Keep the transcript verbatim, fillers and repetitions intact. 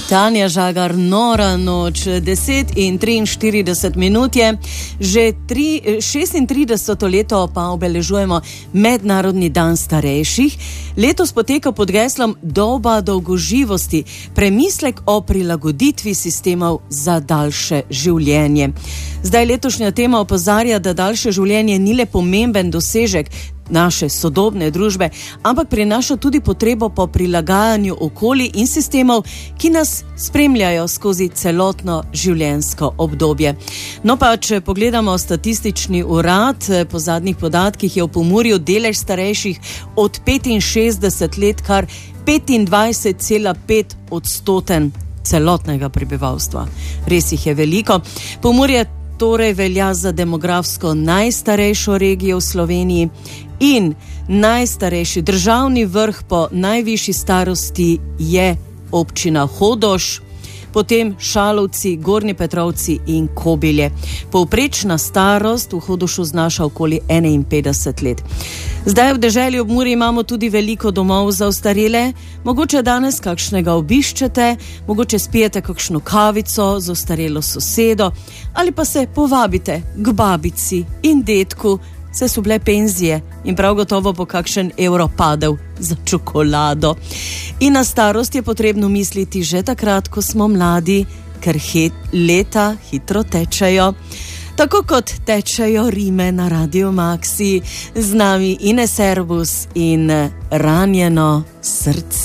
Tanja Žagar, nora noč, deset in triinštirideset minut je, že tri, šestintrideseto leto pa obeležujemo Mednarodni dan starejših. Letos poteka pod geslom Doba dolgoživosti, premislek o prilagoditvi sistemov za daljše življenje. Zdaj letošnja tema opozarja, da daljše življenje ni le pomemben dosežek naše sodobne družbe, ampak prinaša tudi potrebo po prilagajanju okolij in sistemov, ki nas spremljajo skozi celotno življenjsko obdobje. No pa, če pogledamo statistični urad, po zadnjih podatkih je v Pomurju delež starejših od petinšestdeset let kar petindvajset cela pet odstoten celotnega prebivalstva. Res jih je veliko. Pomurje torej velja za demografsko najstarejšo regijo v Sloveniji in najstarejši državni vrh po najvišji starosti je občina Hodoš, potem Šalovci, Gornji Petrovci in Kobilje. Povprečna starost v Hodošu znaša okoli enainpetdeset let. Zdaj v deželi ob Muri imamo tudi veliko domov za ostarele, mogoče danes kakšnega obiščete, mogoče spijete kakšno kavico z ostarelo sosedo ali pa se povabite k babici in detku, saj so bile penzije in prav gotovo bo kakšen evro padel za čokolado. In na starost je potrebno misliti že takrat, ko smo mladi, ker hit, leta hitro tečejo. Tako kot tečejo rime na Radio Maxi, z nami Ines Erbus in Ranjeno srce.